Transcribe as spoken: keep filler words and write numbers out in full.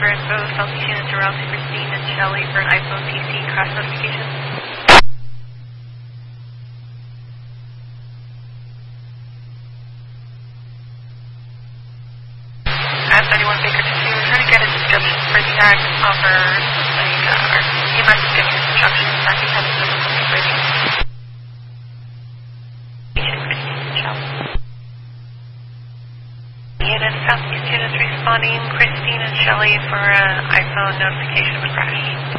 for info, Southeast units to Route Christine and Shelley for an iPhone P C crash notification. At thirty-one Baker to two, we're trying to get a description for the act offer, like, uh, our E M S is giving us instructions, I think that's the something ready. Christine and Shelley. Unit Southeast units responding, Christine and Shelley for an iPhone notification of a crash.